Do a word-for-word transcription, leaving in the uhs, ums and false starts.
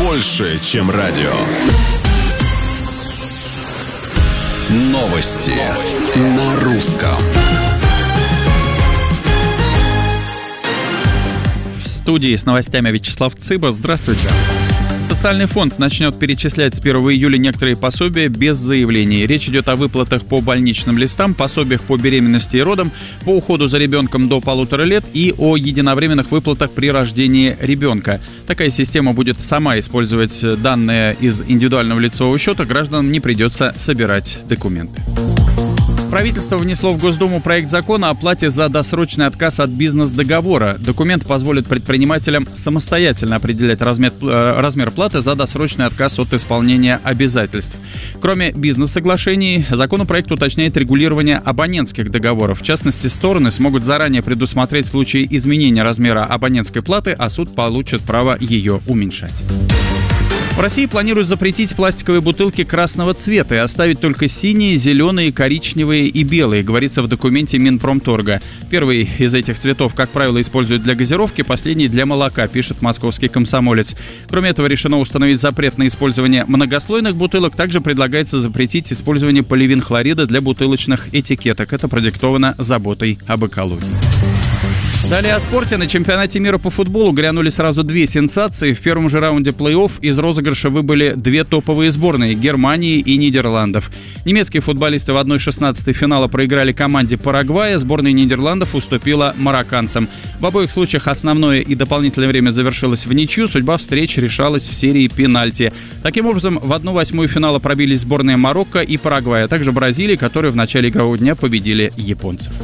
больше, чем радио. Новости на русском. В студии с новостями Вячеслав Цыба. Здравствуйте. Социальный фонд начнет перечислять с первого июля некоторые пособия без заявлений. Речь идет о выплатах по больничным листам, пособиях по беременности и родам, по уходу за ребенком до полутора лет и о единовременных выплатах при рождении ребенка. Такая система будет сама использовать данные из индивидуального лицевого счета, гражданам не придется собирать документы. Правительство внесло в Госдуму проект закона о плате за досрочный отказ от бизнес-договора. Документ позволит предпринимателям самостоятельно определять размер, э, размер платы за досрочный отказ от исполнения обязательств. Кроме бизнес-соглашений, законопроект уточняет регулирование абонентских договоров. В частности, стороны смогут заранее предусмотреть в случае изменения размера абонентской платы, а суд получит право ее уменьшать. В России планируют запретить пластиковые бутылки красного цвета и оставить только синие, зеленые, коричневые и белые, говорится в документе Минпромторга. Первый из этих цветов, как правило, используют для газировки, последний для молока, пишет московский «Комсомолец». Кроме этого, решено установить запрет на использование многослойных бутылок. Также предлагается запретить использование поливинхлорида для бутылочных этикеток. Это продиктовано заботой об экологии. Далее о спорте. На чемпионате мира по футболу грянули сразу две сенсации. В первом же раунде плей-офф из розыгрыша выбыли две топовые сборные – Германии и Нидерландов. Немецкие футболисты в одной шестнадцатой финала проиграли команде Парагвая, сборная Нидерландов уступила марокканцам. В обоих случаях основное и дополнительное время завершилось в ничью, судьба встреч решалась в серии пенальти. Таким образом, в одну восьмую финала пробились сборные Марокко и Парагвая, а также Бразилии, которые в начале игрового дня победили японцев.